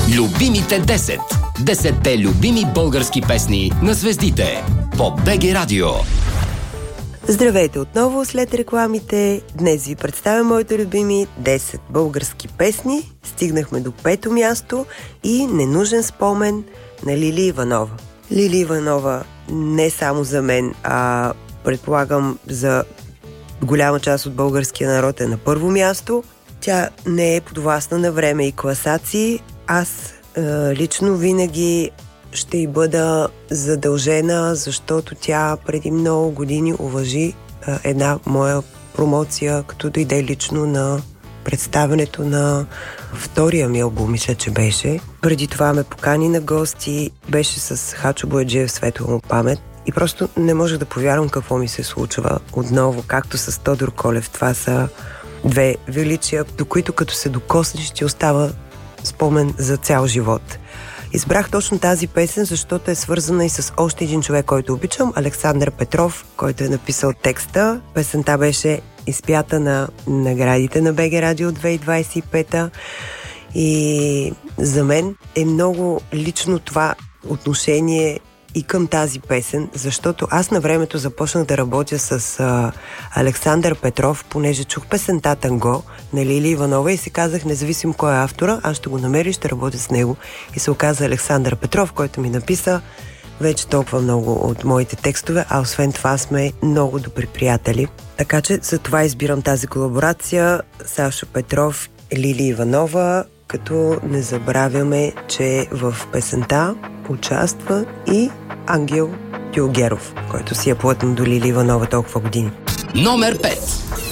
Любимите 10. 10-те любими български песни на звездите по БГ Радио. Здравейте отново след рекламите. Днес ви представям моите любими 10 български песни. Стигнахме до 5-то място и ненужен спомен на Лили Иванова. Лили Иванова не само за мен, а предполагам за голяма част от българския народ е на първо място. Тя не е подвластна на време и класации. Аз лично винаги ще й бъда задължена, защото тя преди много години уважи една моя промоция, като дойде лично на представянето на втория ми албум, мисля, че беше. Преди това ме покани на гости, беше с Хачо Бояджиев, светла му памет. И просто не можех да повярвам какво ми се случва отново, както с Тодор Колев. Това са две величия, до които като се докоснеш, ти остава спомен за цял живот. Избрах точно тази песен, защото е свързана и с още един човек, който обичам, Александър Петров, който е написал текста. Песента беше изпята на наградите на БГ Радио 2025 и за мен е много лично това отношение и към тази песен, защото аз на времето започнах да работя с Александър Петров, понеже чух песента Танго на Лили Иванова и си казах, независимо кой е автора, аз ще го намеря и ще работя с него. И се оказа Александър Петров, който ми написа вече толкова много от моите текстове, а освен това сме много добри приятели. Така че за това избирам тази колаборация Сашо Петров, Лили Иванова, като не забравяме, че в песента участва и Ангел Тюлгеров, който си е плътно до Лили Иванова толкова години. Номер 5.